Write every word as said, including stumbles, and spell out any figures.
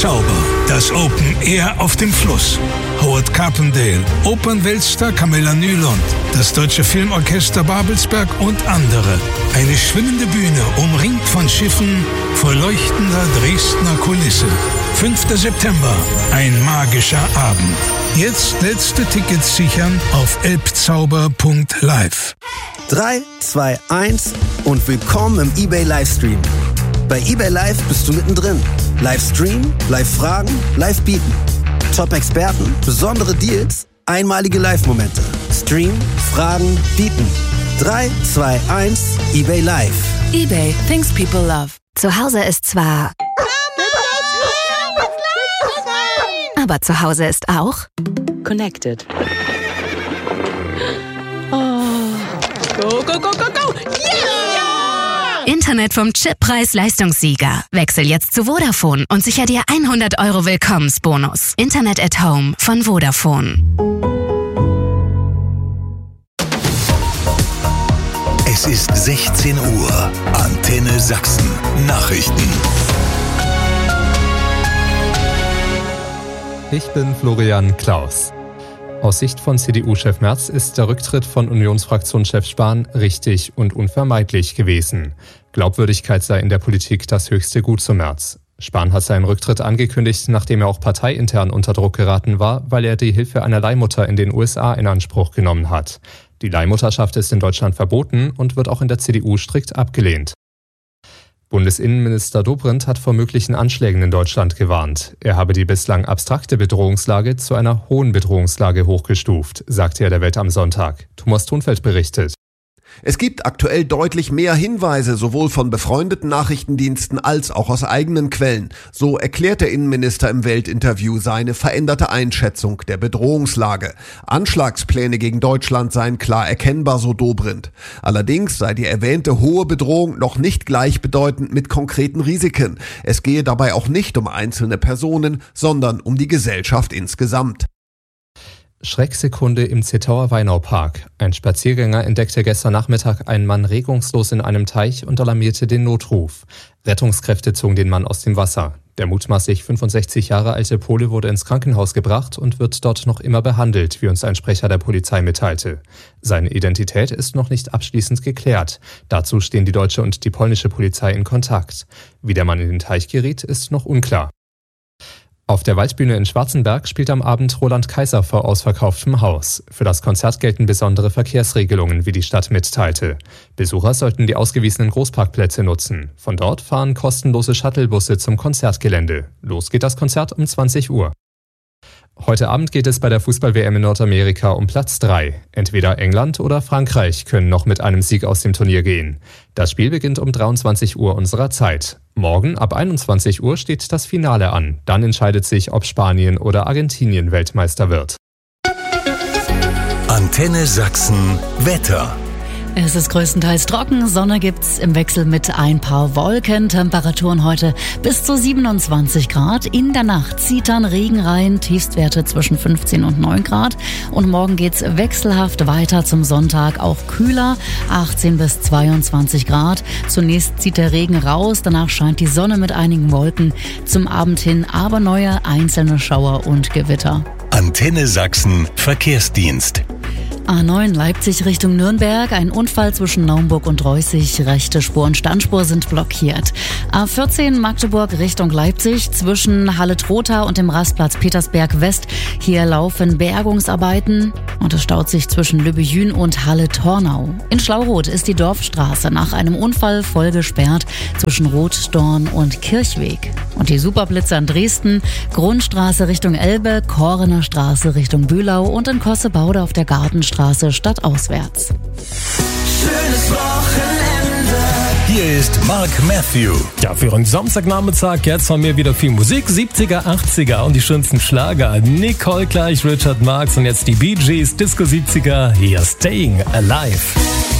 Zauber. Das Open Air auf dem Fluss. Howard Carpendale, Opernweltstar Camilla Nylund, das Deutsche Filmorchester Babelsberg und andere. Eine schwimmende Bühne, umringt von Schiffen, vor leuchtender Dresdner Kulisse. fünfter September, ein magischer Abend. Jetzt letzte Tickets sichern auf elbzauber punkt live. drei, zwei, eins und willkommen im eBay Livestream. Bei eBay Live bist du mittendrin. Livestream, Live-Fragen, Live-Bieten. Top-Experten, besondere Deals, einmalige Live-Momente. Stream, Fragen, Bieten. drei, zwei, eins, eBay Live. eBay, things people love. Zu Hause ist zwar... Aber zu Hause ist auch... Connected. Oh. Go, go, go, go, go! Yeah! Internet vom Chip-Preis-Leistungssieger. Wechsel jetzt zu Vodafone und sicher dir hundert Euro Willkommensbonus. Internet at Home von Vodafone. Es ist sechzehn Uhr. Antenne Sachsen. Nachrichten. Ich bin Florian Klaus. Aus Sicht von C D U-Chef Merz ist der Rücktritt von Unionsfraktionschef Spahn richtig und unvermeidlich gewesen. Glaubwürdigkeit sei in der Politik das höchste Gut zu Merz. Spahn hat seinen Rücktritt angekündigt, nachdem er auch parteiintern unter Druck geraten war, weil er die Hilfe einer Leihmutter in den U S A in Anspruch genommen hat. Die Leihmutterschaft ist in Deutschland verboten und wird auch in der C D U strikt abgelehnt. Bundesinnenminister Dobrindt hat vor möglichen Anschlägen in Deutschland gewarnt. Er habe die bislang abstrakte Bedrohungslage zu einer hohen Bedrohungslage hochgestuft, sagte er der Welt am Sonntag. Thomas Thunfeld berichtet. Es gibt aktuell deutlich mehr Hinweise, sowohl von befreundeten Nachrichtendiensten als auch aus eigenen Quellen. So erklärt der Innenminister im Weltinterview seine veränderte Einschätzung der Bedrohungslage. Anschlagspläne gegen Deutschland seien klar erkennbar, so Dobrindt. Allerdings sei die erwähnte hohe Bedrohung noch nicht gleichbedeutend mit konkreten Risiken. Es gehe dabei auch nicht um einzelne Personen, sondern um die Gesellschaft insgesamt. Schrecksekunde im Zittauer Weinaupark. Ein Spaziergänger entdeckte gestern Nachmittag einen Mann regungslos in einem Teich und alarmierte den Notruf. Rettungskräfte zogen den Mann aus dem Wasser. Der mutmaßlich fünfundsechzig Jahre alte Pole wurde ins Krankenhaus gebracht und wird dort noch immer behandelt, wie uns ein Sprecher der Polizei mitteilte. Seine Identität ist noch nicht abschließend geklärt. Dazu stehen die deutsche und die polnische Polizei in Kontakt. Wie der Mann in den Teich geriet, ist noch unklar. Auf der Waldbühne in Schwarzenberg spielt am Abend Roland Kaiser vor ausverkauftem Haus. Für das Konzert gelten besondere Verkehrsregelungen, wie die Stadt mitteilte. Besucher sollten die ausgewiesenen Großparkplätze nutzen. Von dort fahren kostenlose Shuttlebusse zum Konzertgelände. Los geht das Konzert um zwanzig Uhr. Heute Abend geht es bei der Fußball-W M in Nordamerika um Platz drei. Entweder England oder Frankreich können noch mit einem Sieg aus dem Turnier gehen. Das Spiel beginnt um dreiundzwanzig Uhr unserer Zeit. Morgen ab einundzwanzig Uhr steht das Finale an. Dann entscheidet sich, ob Spanien oder Argentinien Weltmeister wird. Antenne Sachsen Wetter. Es ist größtenteils trocken, Sonne gibt's im Wechsel mit ein paar Wolken. Temperaturen heute bis zu siebenundzwanzig Grad. In der Nacht zieht dann Regen rein, Tiefstwerte zwischen fünfzehn und neun Grad. Und morgen geht's wechselhaft weiter zum Sonntag, auch kühler, achtzehn bis zweiundzwanzig Grad. Zunächst zieht der Regen raus, danach scheint die Sonne mit einigen Wolken. Zum Abend hin aber neue einzelne Schauer und Gewitter. Antenne Sachsen Verkehrsdienst. A neun Leipzig Richtung Nürnberg, ein Unfall zwischen Naumburg und Reußig, rechte Spur und Standspur sind blockiert. A vierzehn Magdeburg Richtung Leipzig, zwischen Halle-Trotha und dem Rastplatz Petersberg West, hier laufen Bergungsarbeiten und es staut sich zwischen Lübbejün und Halle-Tornau. In Schlauroth ist die Dorfstraße nach einem Unfall voll gesperrt zwischen Rotdorn und Kirchweg. Und die Superblitze an Dresden, Grundstraße Richtung Elbe, Korener Straße Richtung Bühlau und in Kossebaude auf der Gartenstraße stadtauswärts. Schönes Wochenende. Hier ist Mark Matthew. Ja, für einen Samstagnachmittag jetzt von mir wieder viel Musik, siebziger, achtziger und die schönsten Schlager. Nicole gleich, Richard Marx und jetzt die Bee Gees, Disco siebziger, hier Staying Alive.